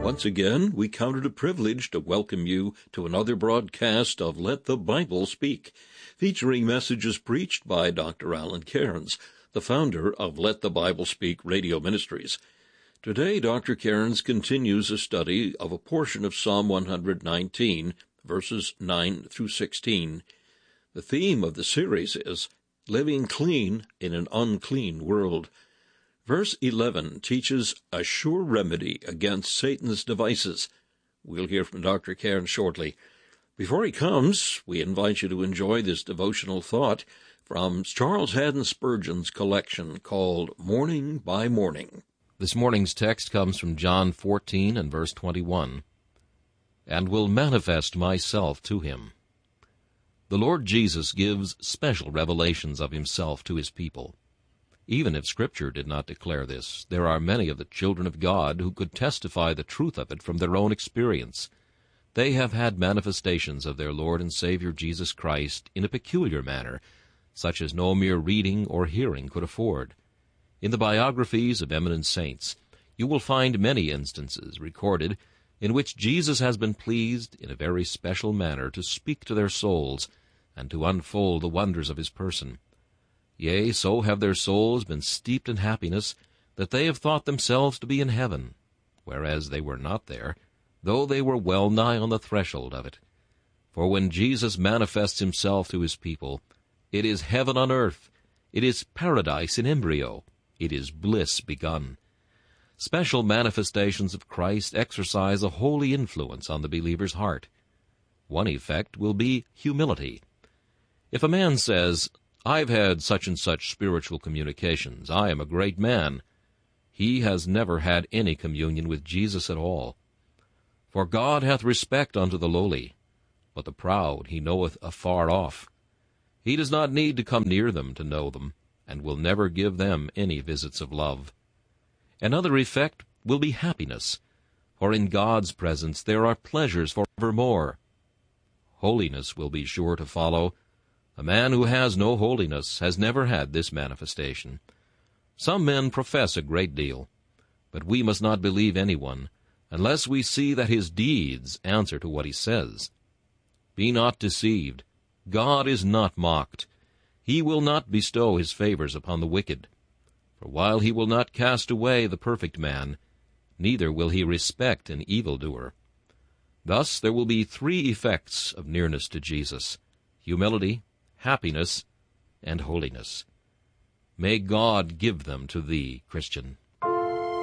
Once again, we count it a privilege to welcome you to another broadcast of Let the Bible Speak, featuring messages preached by Dr. Alan Cairns, the founder of Let the Bible Speak Radio Ministries. Today, Dr. Cairns continues a study of a portion of Psalm 119, verses 9 through 16. The theme of the series is Living Clean in an Unclean World. Verse 11 teaches a sure remedy against Satan's devices. We'll hear from Dr. Cairns shortly. Before he comes, we invite you to enjoy this devotional thought from Charles Haddon Spurgeon's collection called Morning by Morning. This morning's text comes from John 14 and verse 21. And will manifest myself to him. The Lord Jesus gives special revelations of himself to his people. Even if Scripture did not declare this, there are many of the children of God who could testify the truth of it from their own experience. They have had manifestations of their Lord and Savior Jesus Christ in a peculiar manner, such as no mere reading or hearing could afford. In the biographies of eminent saints, you will find many instances recorded in which Jesus has been pleased in a very special manner to speak to their souls and to unfold the wonders of his person. Yea, so have their souls been steeped in happiness that they have thought themselves to be in heaven, whereas they were not there, though they were well nigh on the threshold of it. For when Jesus manifests himself to his people, it is heaven on earth, it is paradise in embryo, it is bliss begun. Special manifestations of Christ exercise a holy influence on the believer's heart. One effect will be humility. If a man says, I've had such and such spiritual communications, I am a great man, he has never had any communion with Jesus at all. For God hath respect unto the lowly, but the proud he knoweth afar off. He does not need to come near them to know them, and will never give them any visits of love. Another effect will be happiness, for in God's presence there are pleasures forevermore. Holiness will be sure to follow. A man who has no holiness has never had this manifestation. Some men profess a great deal, but we must not believe anyone unless we see that his deeds answer to what he says. Be not deceived. God is not mocked. He will not bestow his favors upon the wicked. For while he will not cast away the perfect man, neither will he respect an evildoer. Thus there will be three effects of nearness to Jesus: humility, happiness, and holiness. May God give them to thee, Christian.